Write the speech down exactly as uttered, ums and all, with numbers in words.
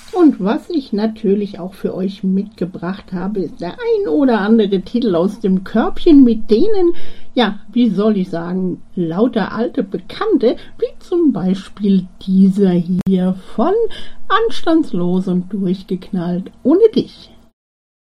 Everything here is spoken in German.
Und was ich natürlich auch für euch mitgebracht habe, ist der ein oder andere Titel aus dem Körbchen, mit denen, ja, wie soll ich sagen, lauter alte Bekannte, wie zum Beispiel dieser hier von Anstandslos und durchgeknallt ohne dich.